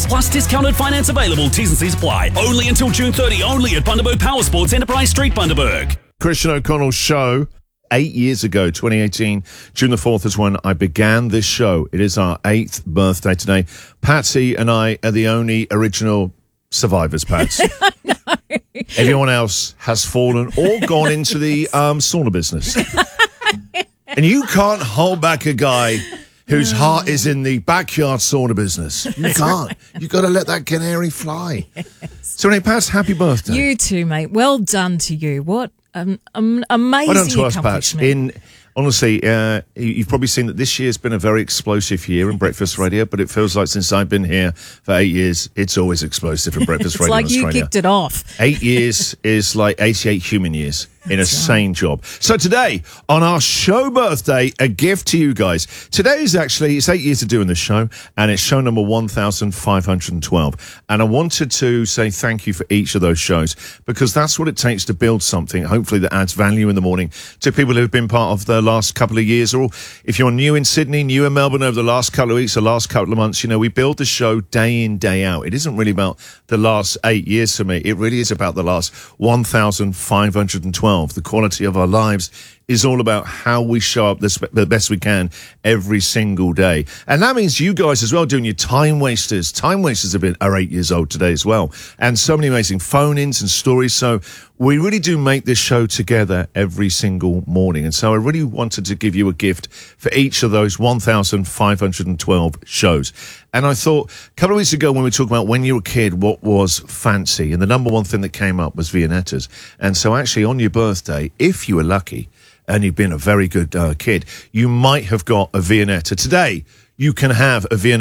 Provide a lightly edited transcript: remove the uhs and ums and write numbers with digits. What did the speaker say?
plus discounted finance available. T's and C's apply. Only until June 30. Only at Bundaberg Power Sports Enterprise Street, Bundaberg. Christian O'Connell's show 8 years ago, 2018, June the 4th is when I began this show. It is our 8th birthday today. Patsy and I are the only original survivors, Pats. Everyone else has fallen or gone into the sauna business. And you can't hold back a guy whose heart is in the backyard sauna business. You can't. You've got to let that canary fly. So anyway, Pats, happy birthday. You too, mate. Well done to you. What an amazing Well done to us, Pats. accomplishment. Honestly, you've probably seen that this year's been a very explosive year in Breakfast Radio, but it feels like since I've been here for 8 years, it's always explosive in Breakfast It's Radio like in you Australia. kicked it off. 8 years is like 88 human years in a sane job. So today, on our show birthday, a gift to you guys. Today is actually, it's 8 years of doing this show, and it's show number 1512. And I wanted to say thank you for each of those shows, because that's what it takes to build something, hopefully that adds value in the morning to people who've been part of the last couple of years, or if you're new in Sydney, new in Melbourne over the last couple of weeks, the last couple of months, you know, we build the show day in, day out. It isn't really about the last 8 years for me. It really is about the last 1512. The quality of our lives is all about how we show up the best we can every single day. And that means you guys as well doing your time wasters. Time wasters are 8 years old today as well. And so many amazing phone-ins and stories. So we really do make this show together every single morning. And so I really wanted to give you a gift for each of those 1512 shows. And I thought a couple of weeks ago when we talked about when you were a kid, what was fancy? And the number one thing that came up was Viennettas. And so actually on your birthday, if you were lucky, and you've been a very good kid, you might have got a Viennetta. Today, you can have a Viennetta